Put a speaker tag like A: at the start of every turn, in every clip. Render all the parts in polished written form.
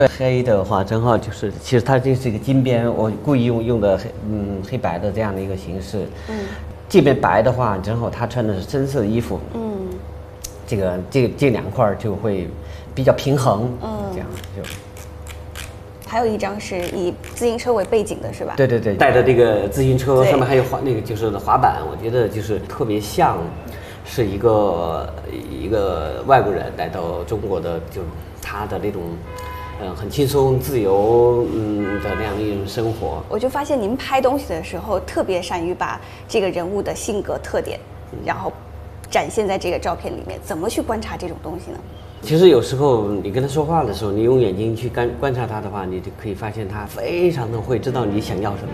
A: 黑的话正好就是，其实它这是一个金边，我故意用的黑白的这样的一个形式。这边白的话，正好他穿的是深色的衣服。这两块就会比较平衡。这样就。
B: 还有一张是以自行车为背景的，是吧？
A: 对，带着这个自行车，上面还有就是滑板，我觉得就是特别像，是一个外国人来到中国的，就他的那种，很轻松自由的那样的一种生活。
B: 我就发现您拍东西的时候特别善于把这个人物的性格特点，然后展现在这个照片里面。怎么去观察这种东西呢？
A: 其实有时候你跟他说话的时候，你用眼睛去观察他的话，你就可以发现他非常的会知道你想要什么。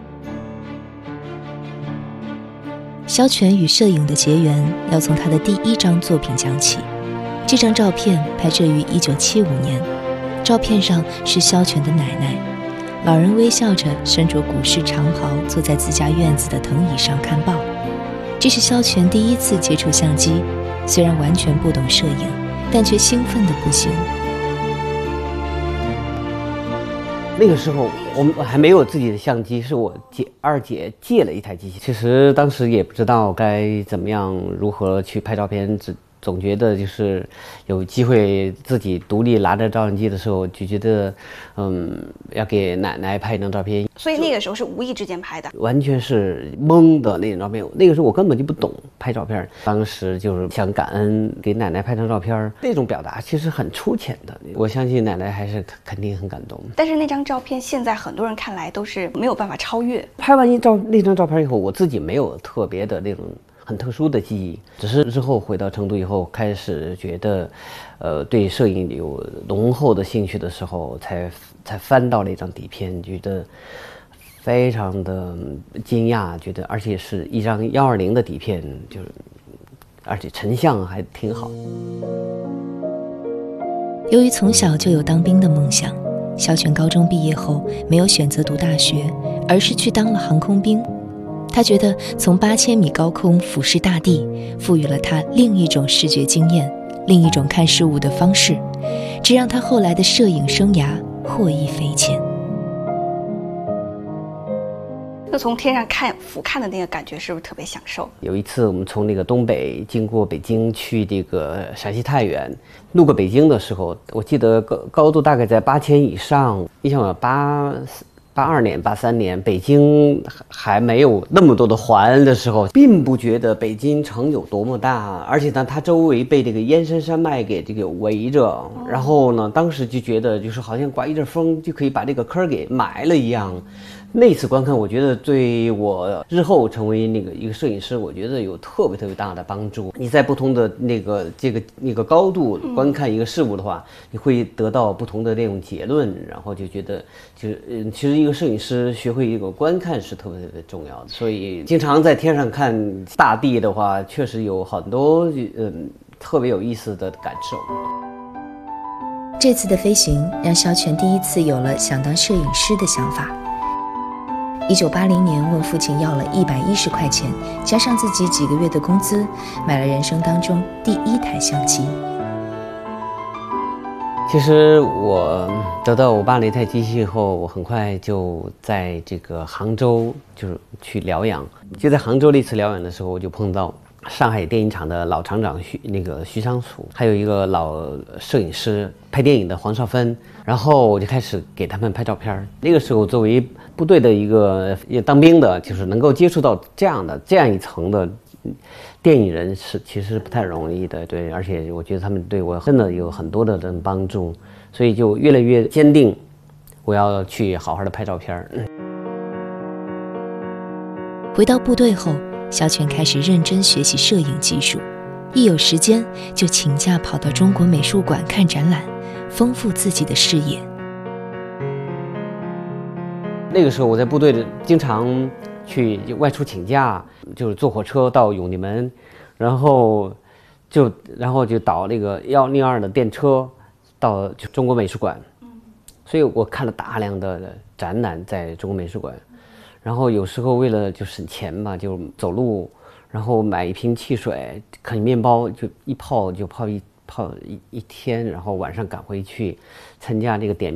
C: 萧全与摄影的结缘要从他的第一张作品讲起。这张照片拍摄于1975年，照片上是萧全的奶奶，老人微笑着身着古式长袍，坐在自家院子的藤椅上看报。这是萧全第一次接触相机，虽然完全不懂摄影，但却兴奋得不行。
A: 那个时候我还没有自己的相机，是我二姐借了一台机器。其实当时也不知道该怎么样如何去拍照片，总觉得就是有机会自己独立拿着照相机的时候，就觉得要给奶奶拍一张照片。
B: 所以那个时候是无意之间拍的，
A: 完全是懵的那种照片。那个时候我根本就不懂拍照片，当时就是想感恩，给奶奶拍张照片，那种表达其实很粗浅的。我相信奶奶还是肯定很感动。
B: 但是那张照片现在很多人看来都是没有办法超越。
A: 拍完那张照片以后，我自己没有特别的那种很特殊的记忆，只是之后回到成都以后，开始觉得，对摄影有浓厚的兴趣的时候，才翻到了一张底片，觉得非常的惊讶，觉得而且是一张120的底片，就是而且成像还挺好。
C: 由于从小就有当兵的梦想，萧全高中毕业后没有选择读大学，而是去当了航空兵。他觉得从8000米高空俯视大地，赋予了他另一种视觉经验，另一种看事物的方式，这让他后来的摄影生涯获益匪浅。
B: 就从天上俯瞰的那个感觉是不是特别享受？
A: 有一次我们从那个东北经过北京去这个陕西太原，路过北京的时候，我记得高度大概在8000以上。你想82年、83年，北京还没有那么多的环的时候，并不觉得北京城有多么大，而且呢，它周围被这个燕山山脉给这个围着，然后呢，当时就觉得就是好像刮一阵风就可以把这个坑给埋了一样。那次观看，我觉得对我日后成为一个摄影师，我觉得有特别大的帮助。你在不同的那个高度观看一个事物的话，你会得到不同的那种结论，然后就觉得其实一个摄影师学会一个观看是特别重要的。所以经常在天上看大地的话，确实有很多特别有意思的感受。
C: 这次的飞行让萧全第一次有了想当摄影师的想法。1980年问父亲要了110块钱，加上自己几个月的工资，买了人生当中第一台相机。
A: 其实我得到我爸那台机器后，我很快就在这个杭州就是去疗养。就在杭州那次疗养的时候，我就碰到上海电影厂的老厂长徐昌楚，还有一个老摄影师拍电影的黄少芬，然后我就开始给他们拍照片。那个时候作为部队的一个当兵的，就是能够接触到这样一层的电影人是其实不太容易的，对，而且我觉得他们对我真的有很多的帮助，所以就越来越坚定我要去好好的拍照片。
C: 回到部队后，萧全开始认真学习摄影技术，一有时间就请假跑到中国美术馆看展览，丰富自己的视野。
A: 那个时候我在部队里经常去外出请假，就是坐火车到永定门，然后就倒那个102的电车到中国美术馆，所以我看了大量的展览在中国美术馆。然后有时候为了就省钱嘛，就走路，然后买一瓶汽水，啃面包，就一泡泡一天，然后晚上赶回去参加这个点